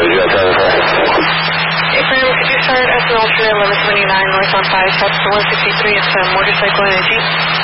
you got time for? Affirm, could you start at an alternate 1129 north on 5, stops to 153, it's a motorcycle and a Jeep?